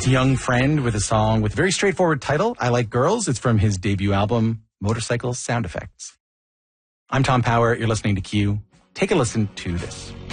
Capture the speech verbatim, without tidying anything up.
That's Young Friend with a song with a very straightforward title, I Like Girls. It's from his debut album, Motorcycle Sound Effects. I'm Tom Power. You're listening to Q. Take a listen to this.